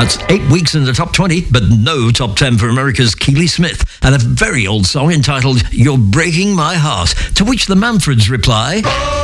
That's 8 weeks in the top 20, but no top 10 for America's Keely Smith, and a very old song entitled You're Breaking My Heart, to which the Manfreds reply...